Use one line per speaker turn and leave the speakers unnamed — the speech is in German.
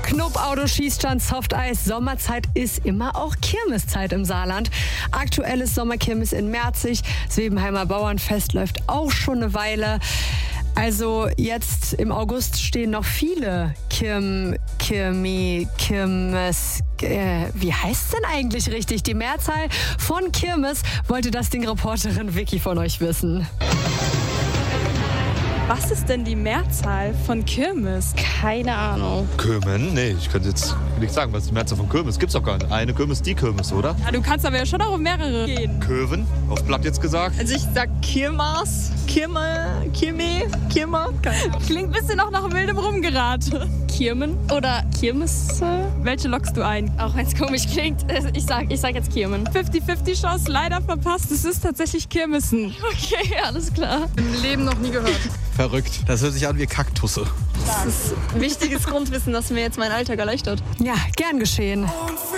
Knupauto, Schießstand, Softeis. Sommerzeit ist immer auch Kirmeszeit im Saarland. Aktuelles Sommerkirmes in Merzig. Das Webenheimer Bauernfest läuft auch schon eine Weile. Also jetzt im August stehen noch viele Kirmes, wie heißt denn eigentlich richtig? Die Mehrzahl von Kirmes wollte das Ding-Reporterin Vicky von euch wissen.
Was ist denn die Mehrzahl von Kirmes?
Keine Ahnung.
Kirmen? Nee, ich könnte jetzt nicht sagen, was ist die Mehrzahl von Kirmes? Gibt's doch gar nicht. Eine Kirmes, die Kirmes, oder?
Ja, du kannst aber ja schon auch um mehrere gehen.
Köven, auf Blatt jetzt gesagt.
Also ich sag Kirmas, Kirma. Klingt ein bisschen auch nach wildem Rumgerate.
Kirmen oder Kirmes?
Welche lockst du ein?
Auch wenn es komisch klingt. Ich sag jetzt Kirmen.
50-50 Chance leider verpasst. Es ist tatsächlich Kirmessen.
Okay, alles klar.
Im Leben noch nie gehört.
Verrückt. Das hört sich an wie Kaktusse.
Das ist wichtiges Grundwissen, das mir jetzt meinen Alltag erleichtert.
Ja, gern geschehen.